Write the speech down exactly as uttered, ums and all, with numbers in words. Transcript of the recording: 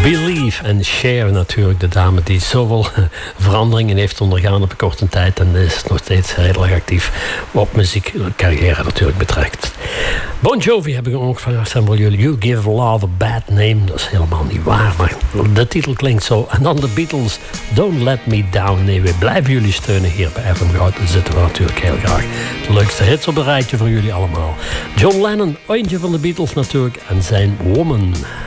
Believe en Cher natuurlijk, de dame die zoveel veranderingen heeft ondergaan op een korte tijd en is nog steeds heel erg actief wat muziekcarrière natuurlijk betreft. Bon Jovi hebben we ook gevraagd voor jullie. You Give Love a Bad Name. Dat is helemaal niet waar, maar de titel klinkt zo. En dan de Beatles, Don't Let Me Down. Nee, we blijven jullie steunen hier bij F M Goud. Daar zitten we natuurlijk heel graag. De leukste hits op een rijtje voor jullie allemaal. John Lennon, eentje van de Beatles natuurlijk, en zijn Woman.